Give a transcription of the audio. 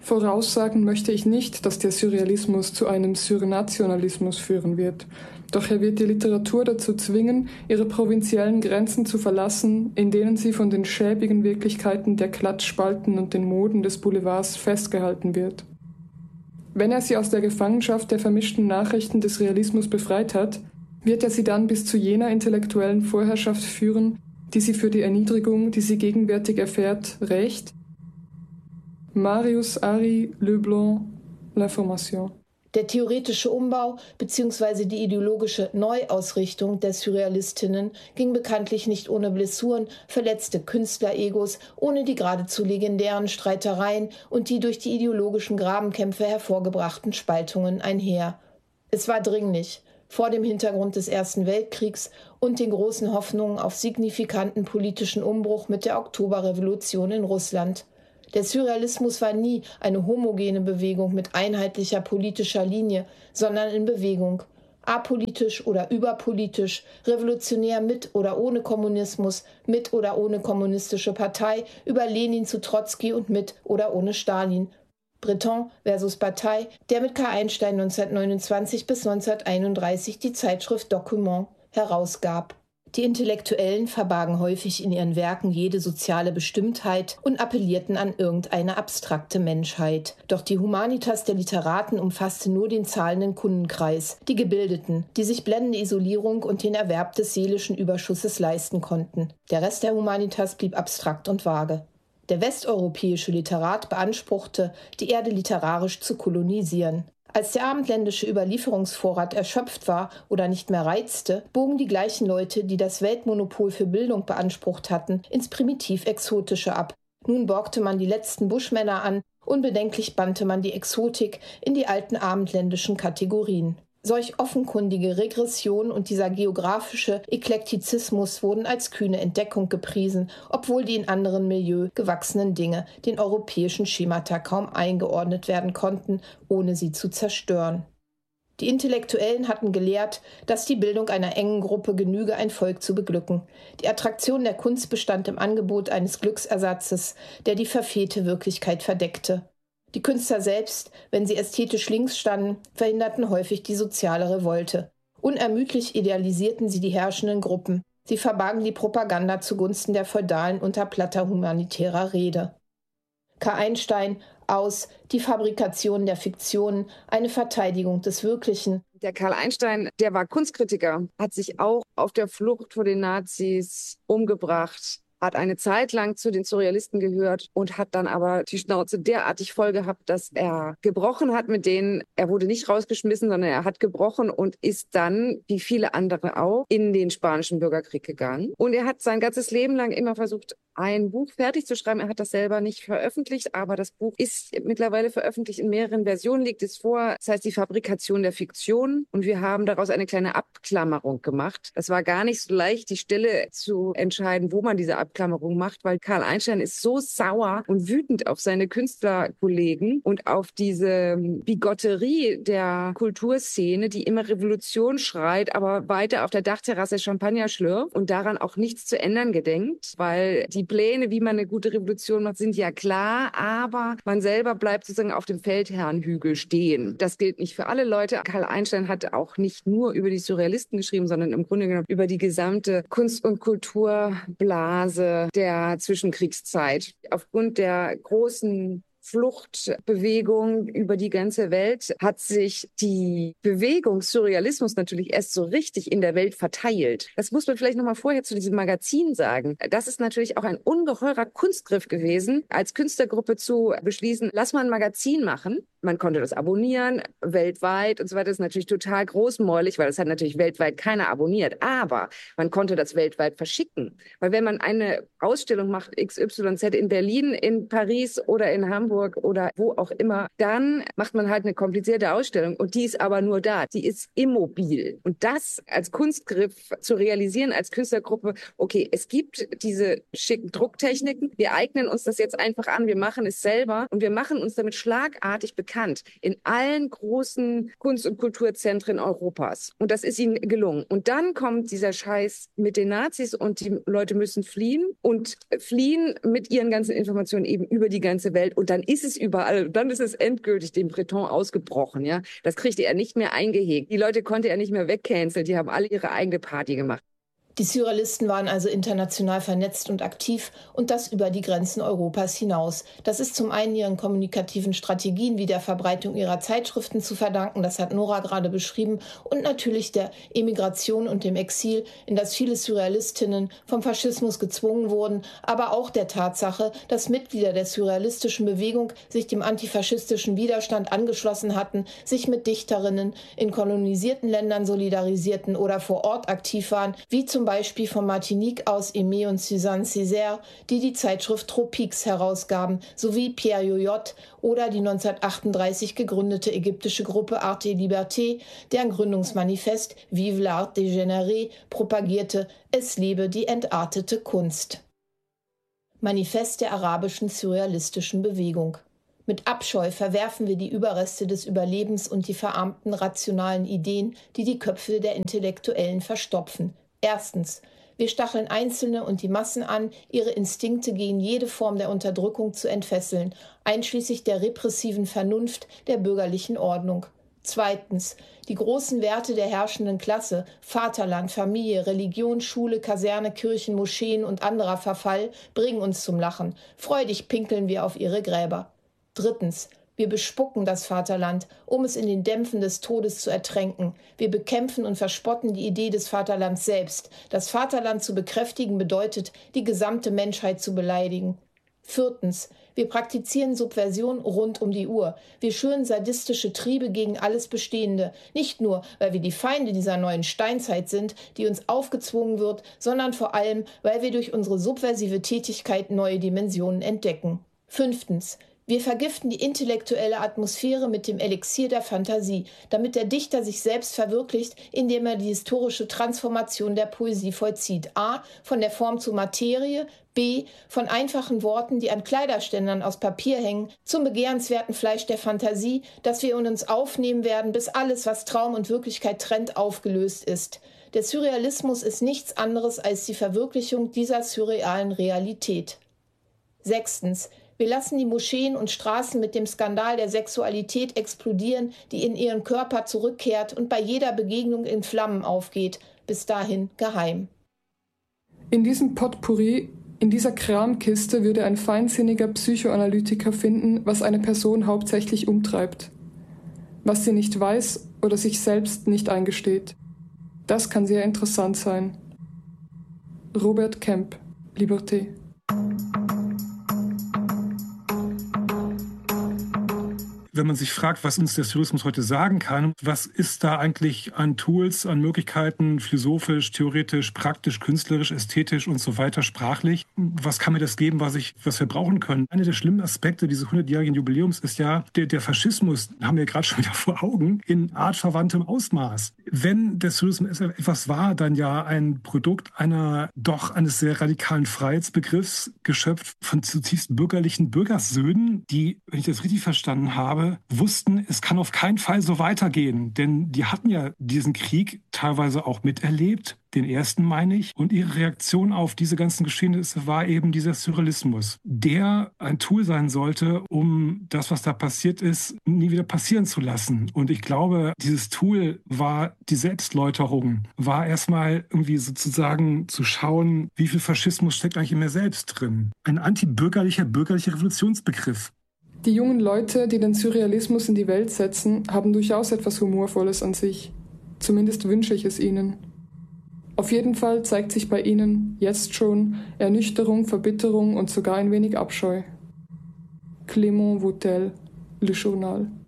Voraussagen möchte ich nicht, dass der Surrealismus zu einem Surnationalismus führen wird. Doch er wird die Literatur dazu zwingen, ihre provinziellen Grenzen zu verlassen, in denen sie von den schäbigen Wirklichkeiten der Klatschspalten und den Moden des Boulevards festgehalten wird. Wenn er sie aus der Gefangenschaft der vermischten Nachrichten des Realismus befreit hat, wird er sie dann bis zu jener intellektuellen Vorherrschaft führen, die sie für die Erniedrigung, die sie gegenwärtig erfährt, rächt? Marius Ary Leblanc, L'Information. Der theoretische Umbau bzw. die ideologische Neuausrichtung der Surrealistinnen ging bekanntlich nicht ohne Blessuren, verletzte Künstleregos, ohne die geradezu legendären Streitereien und die durch die ideologischen Grabenkämpfe hervorgebrachten Spaltungen einher. Es war dringlich, vor dem Hintergrund des Ersten Weltkriegs und den großen Hoffnungen auf signifikanten politischen Umbruch mit der Oktoberrevolution in Russland. Der Surrealismus war nie eine homogene Bewegung mit einheitlicher politischer Linie, sondern in Bewegung. Apolitisch oder überpolitisch, revolutionär mit oder ohne Kommunismus, mit oder ohne kommunistische Partei, über Lenin zu Trotzki und mit oder ohne Stalin. Breton versus Partei, der mit Karl Einstein 1929 bis 1931 die Zeitschrift Document herausgab. Die Intellektuellen verbargen häufig in ihren Werken jede soziale Bestimmtheit und appellierten an irgendeine abstrakte Menschheit. Doch die Humanitas der Literaten umfasste nur den zahlenden Kundenkreis, die Gebildeten, die sich blendende Isolierung und den Erwerb des seelischen Überschusses leisten konnten. Der Rest der Humanitas blieb abstrakt und vage. Der westeuropäische Literat beanspruchte, die Erde literarisch zu kolonisieren. Als der abendländische Überlieferungsvorrat erschöpft war oder nicht mehr reizte, bogen die gleichen Leute, die das Weltmonopol für Bildung beansprucht hatten, ins Primitiv-Exotische ab. Nun borgte man die letzten Buschmänner an, unbedenklich bannte man die Exotik in die alten abendländischen Kategorien. Solch offenkundige Regression und dieser geografische Eklektizismus wurden als kühne Entdeckung gepriesen, obwohl die in anderen Milieus gewachsenen Dinge den europäischen Schemata kaum eingeordnet werden konnten, ohne sie zu zerstören. Die Intellektuellen hatten gelehrt, dass die Bildung einer engen Gruppe genüge, ein Volk zu beglücken. Die Attraktion der Kunst bestand im Angebot eines Glücksersatzes, der die verfehlte Wirklichkeit verdeckte. Die Künstler selbst, wenn sie ästhetisch links standen, verhinderten häufig die soziale Revolte. Unermüdlich idealisierten sie die herrschenden Gruppen. Sie verbargen die Propaganda zugunsten der feudalen unter platter humanitärer Rede. Karl Einstein aus Die Fabrikation der Fiktionen, eine Verteidigung des Wirklichen. Der Karl Einstein, der war Kunstkritiker, hat sich auch auf der Flucht vor den Nazis umgebracht, hat eine Zeit lang zu den Surrealisten gehört und hat dann aber die Schnauze derartig voll gehabt, dass er gebrochen hat mit denen. Er wurde nicht rausgeschmissen, sondern er hat gebrochen und ist dann, wie viele andere auch, in den Spanischen Bürgerkrieg gegangen. Und er hat sein ganzes Leben lang immer versucht, ein Buch fertig zu schreiben. Er hat das selber nicht veröffentlicht, aber das Buch ist mittlerweile veröffentlicht in mehreren Versionen, liegt es vor. Das heißt, die Fabrikation der Fiktion. Und wir haben daraus eine kleine Abklammerung gemacht. Das war gar nicht so leicht, die Stelle zu entscheiden, wo man diese Abklammerung macht, weil Karl Einstein ist so sauer und wütend auf seine Künstlerkollegen und auf diese Bigotterie der Kulturszene, die immer Revolution schreit, aber weiter auf der Dachterrasse Champagner schlürft und daran auch nichts zu ändern gedenkt, weil die Pläne, wie man eine gute Revolution macht, sind ja klar, aber man selber bleibt sozusagen auf dem Feldherrnhügel stehen. Das gilt nicht für alle Leute. Karl Einstein hat auch nicht nur über die Surrealisten geschrieben, sondern im Grunde genommen über die gesamte Kunst- und Kulturblase der Zwischenkriegszeit. Aufgrund der großen Fluchtbewegung über die ganze Welt hat sich die Bewegung Surrealismus natürlich erst so richtig in der Welt verteilt. Das muss man vielleicht noch mal vorher zu diesem Magazin sagen. Das ist natürlich auch ein ungeheurer Kunstgriff gewesen, als Künstlergruppe zu beschließen, lass mal ein Magazin machen. Man konnte das abonnieren, weltweit und so weiter. Das ist natürlich total großmäulig, weil das hat natürlich weltweit keiner abonniert. Aber man konnte das weltweit verschicken. Weil wenn man eine Ausstellung macht, XYZ in Berlin, in Paris oder in Hamburg oder wo auch immer, dann macht man halt eine komplizierte Ausstellung und die ist aber nur da. Die ist immobil. Und das als Kunstgriff zu realisieren, als Künstlergruppe, okay, es gibt diese schicken Drucktechniken, wir eignen uns das jetzt einfach an, wir machen es selber und wir machen uns damit schlagartig bekannt bekannt in allen großen Kunst- und Kulturzentren Europas. Und das ist ihnen gelungen. Und dann kommt dieser Scheiß mit den Nazis und die Leute müssen fliehen und fliehen mit ihren ganzen Informationen eben über die ganze Welt. Und dann ist es überall. Dann ist es endgültig dem Breton ausgebrochen. Ja, das kriegte er nicht mehr eingehegt. Die Leute konnte er nicht mehr wegcanceln. Die haben alle ihre eigene Party gemacht. Die Surrealisten waren also international vernetzt und aktiv und das über die Grenzen Europas hinaus. Das ist zum einen ihren kommunikativen Strategien wie der Verbreitung ihrer Zeitschriften zu verdanken, das hat Nora gerade beschrieben, und natürlich der Emigration und dem Exil, in das viele Surrealistinnen vom Faschismus gezwungen wurden, aber auch der Tatsache, dass Mitglieder der surrealistischen Bewegung sich dem antifaschistischen Widerstand angeschlossen hatten, sich mit Dichterinnen in kolonisierten Ländern solidarisierten oder vor Ort aktiv waren, wie zum Beispiel von Martinique aus Aimé und Suzanne Césaire, die die Zeitschrift Tropiques herausgaben, sowie Pierre Yoyot oder die 1938 gegründete ägyptische Gruppe Arte et Liberté, deren Gründungsmanifest Vive l'art dégénéré propagierte: Es lebe die entartete Kunst. Manifest der arabischen surrealistischen Bewegung. Mit Abscheu verwerfen wir die Überreste des Überlebens und die verarmten rationalen Ideen, die die Köpfe der Intellektuellen verstopfen. Erstens. Wir stacheln Einzelne und die Massen an, ihre Instinkte gegen jede Form der Unterdrückung zu entfesseln, einschließlich der repressiven Vernunft der bürgerlichen Ordnung. Zweitens. Die großen Werte der herrschenden Klasse, Vaterland, Familie, Religion, Schule, Kaserne, Kirchen, Moscheen und anderer Verfall bringen uns zum Lachen. Freudig pinkeln wir auf ihre Gräber. Drittens. Wir bespucken das Vaterland, um es in den Dämpfen des Todes zu ertränken. Wir bekämpfen und verspotten die Idee des Vaterlands selbst. Das Vaterland zu bekräftigen bedeutet, die gesamte Menschheit zu beleidigen. Viertens. Wir praktizieren Subversion rund um die Uhr. Wir schüren sadistische Triebe gegen alles Bestehende. Nicht nur, weil wir die Feinde dieser neuen Steinzeit sind, die uns aufgezwungen wird, sondern vor allem, weil wir durch unsere subversive Tätigkeit neue Dimensionen entdecken. Fünftens. Wir vergiften die intellektuelle Atmosphäre mit dem Elixier der Fantasie, damit der Dichter sich selbst verwirklicht, indem er die historische Transformation der Poesie vollzieht. A. Von der Form zur Materie, B. Von einfachen Worten, die an Kleiderständern aus Papier hängen, zum begehrenswerten Fleisch der Fantasie, das wir in uns aufnehmen werden, bis alles, was Traum und Wirklichkeit trennt, aufgelöst ist. Der Surrealismus ist nichts anderes als die Verwirklichung dieser surrealen Realität. Sechstens. Wir lassen die Moscheen und Straßen mit dem Skandal der Sexualität explodieren, die in ihren Körper zurückkehrt und bei jeder Begegnung in Flammen aufgeht, bis dahin geheim. In diesem Potpourri, in dieser Kramkiste würde ein feinsinniger Psychoanalytiker finden, was eine Person hauptsächlich umtreibt. Was sie nicht weiß oder sich selbst nicht eingesteht. Das kann sehr interessant sein. Robert Kemp, Liberté. Wenn man sich fragt, was uns der Surrealismus heute sagen kann, was ist da eigentlich an Tools, an Möglichkeiten, philosophisch, theoretisch, praktisch, künstlerisch, ästhetisch und so weiter, sprachlich, was kann mir das geben, was wir brauchen können? Einer der schlimmen Aspekte dieses 100-jährigen Jubiläums ist ja, der Faschismus, haben wir gerade schon wieder vor Augen, in artverwandtem Ausmaß. Wenn der Surrealismus etwas war, dann ja ein Produkt eines sehr radikalen Freiheitsbegriffs, geschöpft von zutiefst bürgerlichen Bürgersöhnen, die, wenn ich das richtig verstanden habe, wussten, es kann auf keinen Fall so weitergehen. Denn die hatten ja diesen Krieg teilweise auch miterlebt, den ersten meine ich. Und ihre Reaktion auf diese ganzen Geschehnisse war eben dieser Surrealismus, der ein Tool sein sollte, um das, was da passiert ist, nie wieder passieren zu lassen. Und ich glaube, dieses Tool war die Selbstläuterung, war erstmal irgendwie sozusagen zu schauen, wie viel Faschismus steckt eigentlich in mir selbst drin. Ein bürgerlicher Revolutionsbegriff. Die jungen Leute, die den Surrealismus in die Welt setzen, haben durchaus etwas Humorvolles an sich. Zumindest wünsche ich es ihnen. Auf jeden Fall zeigt sich bei ihnen, jetzt schon, Ernüchterung, Verbitterung und sogar ein wenig Abscheu. Clément Vautel, Le Journal.